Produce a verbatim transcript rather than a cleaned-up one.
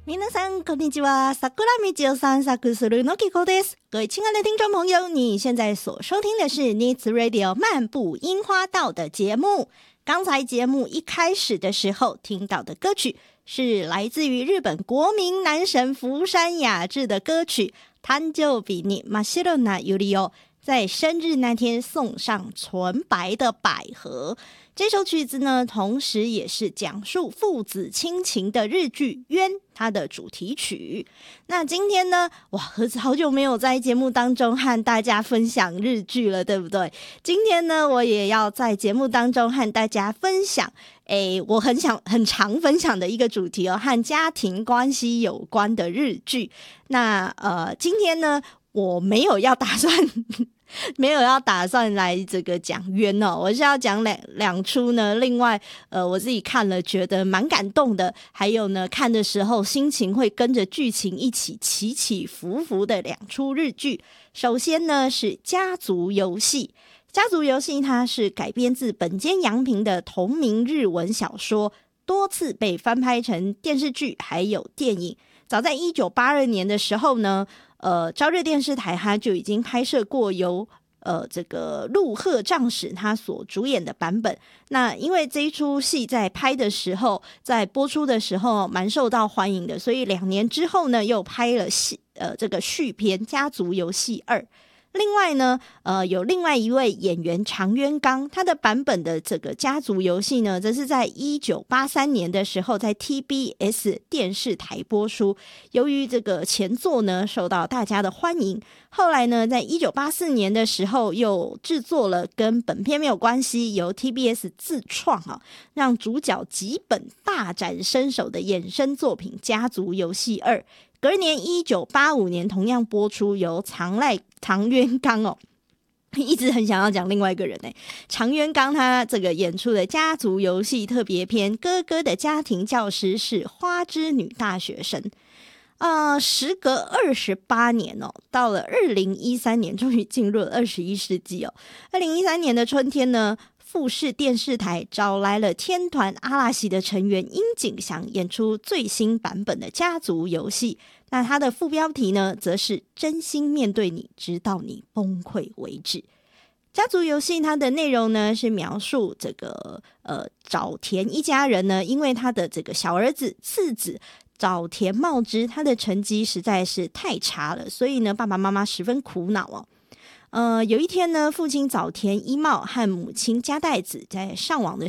皆さんこんにちは。桜道を散策するのきこです。各位亲爱的听众朋友，你现在所收听的是 Nids Radio 漫步樱花道的节目。刚才节目一开始的时候听到的歌曲是来自于日本国民男神福山雅治的歌曲誕生日に真っ白なユリを，在生日那天送上纯白的百合。这首曲子呢，同时也是讲述父子亲情的日剧《冤》它的主题曲。那今天呢，哇，盒子好久没有在节目当中和大家分享日剧了，对不对？今天呢，我也要在节目当中和大家分享，诶，我很想很常分享的一个主题哦，和家庭关系有关的日剧。那呃，今天呢，我没有要打算。没有要打算来这个讲冤哦，我是要讲两两出呢。另外，呃，我自己看了觉得蛮感动的，还有呢，看的时候心情会跟着剧情一起起起伏伏的两出日剧。首先呢是《家族游戏》，《家族游戏》它是改编自本间洋平的同名日文小说，多次被翻拍成电视剧还有电影。早在一九八二年的时候呢。呃，朝日电视台它就已经拍摄过由呃这个陆鹤丈史他所主演的版本。那因为这一出戏在拍的时候，在播出的时候蛮受到欢迎的，所以两年之后呢，又拍了戏呃这个续篇《家族游戏二》。另外呢，呃，有另外一位演员长渊刚，他的版本的这个家族游戏呢，则是在一九八三年的时候在 T B S 电视台播出。由于这个前作呢受到大家的欢迎，后来呢，在一九八四年的时候又制作了跟本片没有关系，由 T B S 自创啊，让主角吉本大展身手的衍生作品《家族游戏二》。隔年一九八五年同样播出，由长濑长渊刚哦，一直很想要讲另外一个人哎，长渊刚他这个演出的家族游戏特别篇，哥哥的家庭教师是花之女大学生。呃，时隔二十八年哦，到了二零一三年，终于进入了二十一世纪哦。二零一三年的春天呢，富士电视台找来了天团阿拉西的成员樱井翔演出最新版本的家族游戏。那它的副标题呢，则是真心面对你，直到你崩溃为止。家族游戏它的内容呢，是描述这个呃早田一家人呢，因为他的这个小儿子次子早田茂之，他的成绩实在是太差了，所以呢，爸爸妈妈十分苦恼哦。呃，有一天呢，父亲早田一茂和母亲加代子在上网的